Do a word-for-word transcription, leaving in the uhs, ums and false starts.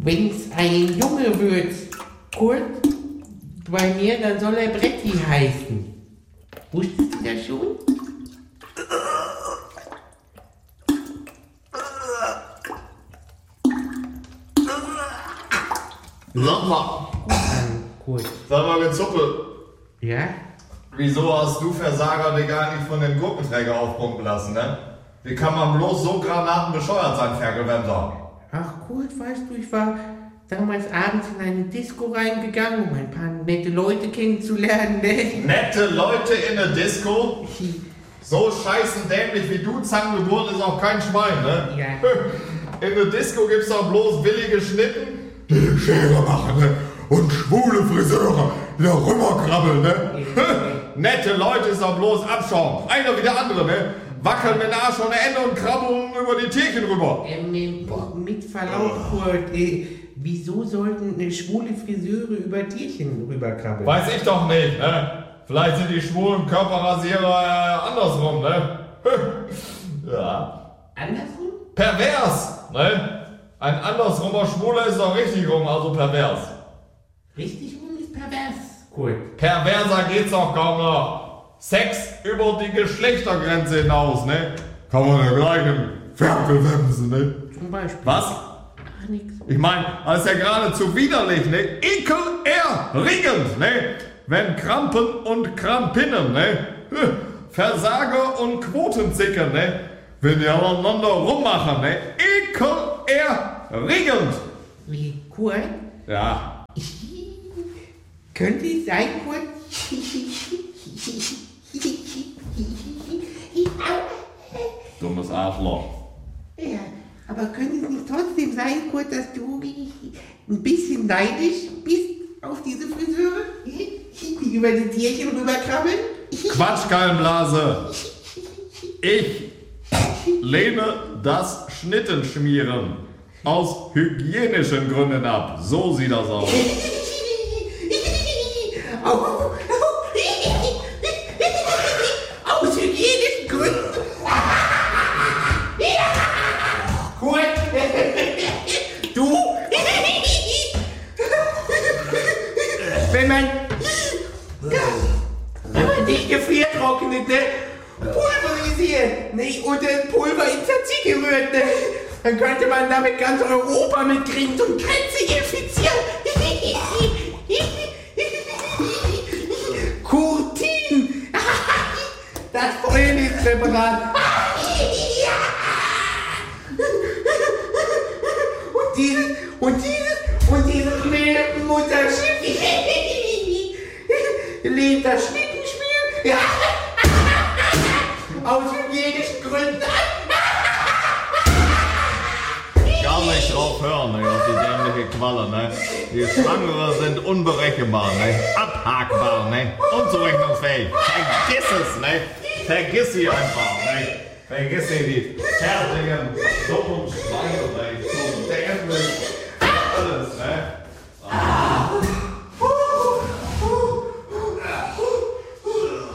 Wenn's ein Junge wird, Kurt, bei mir, dann soll er Bretti heißen. Wusstest du das schon? Sag mal, Kurt. sag mal, Gezuppe, Ja? wieso hast du Versager dich eigentlich von dem Gurkenträger aufpumpen lassen, ne? Wie kann man bloß so granatenbescheuert sein, Ferkelwemser? Ach Kurt, weißt du, ich war damals abends in eine Disco reingegangen, um ein paar nette Leute kennenzulernen, ne? Nette Leute in der Disco? So scheißen dämlich wie du, Zangengeburt ist auch kein Schwein, ne? Ja. In der Disco gibt's doch bloß willige Schnitten, die die Schere machen, ne? Und schwule Friseure, die da rüberkrabbeln, ne? Nette Leute ist doch bloß Abschaum. Einer wie der andere, ne? Wackeln mit dem Arsch ohne Ende und krabbeln über die Tierchen rüber. Ähm, mit Verlaub, Kurt, äh, wieso sollten äh, schwule Friseure über Tierchen rüberkrabbeln? Weiß ich doch nicht, ne? Vielleicht sind die schwulen Körperrasierer äh, andersrum, ne? Ja. Andersrum? Pervers, ne? Ein andersrumer Schwuler ist doch richtig rum, also pervers. Richtig rum ist pervers, Kurt. Perverser geht's doch kaum noch. Sex über die Geschlechtergrenze hinaus, ne? Kann man ja gleich im Ferkelwemsen, ne? Zum Beispiel. Was? Ach, nix. Ich meine, das ist ja geradezu widerlich, ne? Ekelerregend, ne? Wenn Krampen und Krampinnen, ne? Versager und Quotenzicker, ne? Wenn die aneinander rummachen, ne? Ekelerregend! Wie, Kurt? Ja. Könnte es sein, Kurt? Dummes Arschloch. Ja, aber könnte es nicht trotzdem sein, Kurt, dass du ein bisschen neidisch bist auf diese Friseure, die über die Tierchen rüberkrabbeln? Quatschgallenblase! Ich lehne das Schnittenschmieren aus hygienischen Gründen ab. So sieht das aus. Aus hygienischen Gründen? Kurt! Du? Wenn man, wenn man dich gefriertrocknet, ne? Pulverisiert, ne? Und das Pulver in Tzatziki rührt, ne? Dann könnte man damit ganz Europa mit Grind und Grenze infizieren. Kurtin! Das Frühlingspräparat. Und dieses, und dieses, und dieses Milchmutterschiff. Lehnt das Schnittenspiel. Ja. Aus hygienischen Gründen ab. Gar nicht drauf hören, ne, auf die dämliche Qualle, ne? Die Schwangere sind unberechenbar, ne? Abhakbar, ne? Unzurechnungsfähig. Vergiss es, ne? Vergiss sie einfach, ne? Vergiss sie, die fertigen, dummen Schweine, ne? So dämlich.